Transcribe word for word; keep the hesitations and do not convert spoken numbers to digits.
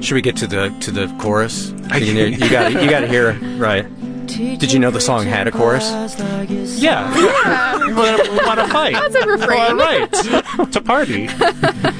Should we get to the to the chorus? You, know, you got you got to hear right. Did you know the song had a chorus? Yeah. We want to fight. That's a refrain. All right. To party.